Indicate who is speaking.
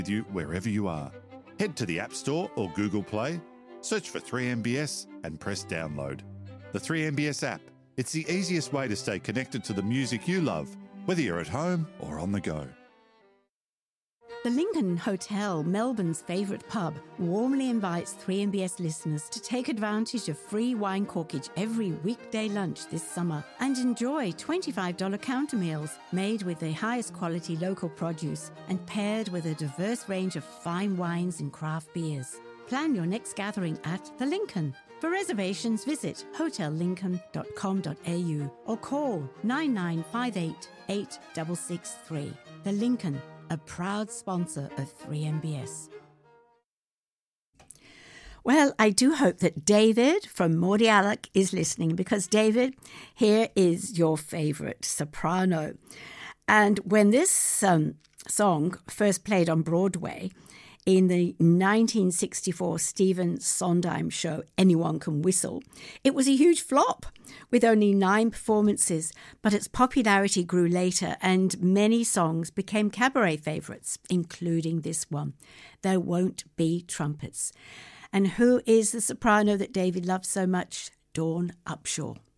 Speaker 1: with you wherever you are. Head to the App Store or Google Play, search for 3MBS and press download. The 3MBS app. It's the easiest way to stay connected to the music you love, whether you're at home or on the go.
Speaker 2: The Lincoln Hotel, Melbourne's favourite pub, warmly invites 3MBS listeners to take advantage of free wine corkage every weekday lunch this summer and enjoy $25 counter meals made with the highest quality local produce and paired with a diverse range of fine wines and craft beers. Plan your next gathering at The Lincoln. For reservations, visit hotellincoln.com.au or call 9958 8663. The Lincoln, a proud sponsor of 3MBS. Well, I do hope that David from Mordialloc is listening, because David, here is your favourite soprano. And when this song first played on Broadway in the 1964 Stephen Sondheim show, Anyone Can Whistle, it was a huge flop with only 9 performances, but its popularity grew later and many songs became cabaret favourites, including this one, There Won't Be Trumpets. And who is the soprano that David loves so much? Dawn Upshaw.